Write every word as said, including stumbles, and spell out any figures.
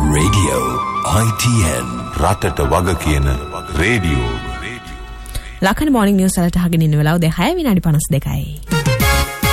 Radio I T N රටට වග කියන රේඩියෝ. ලකන මොර්නිං නිවුස් වලට අහගෙන ඉන්න වෙලාව දැන් හය විනාඩි පනස් දෙකයි.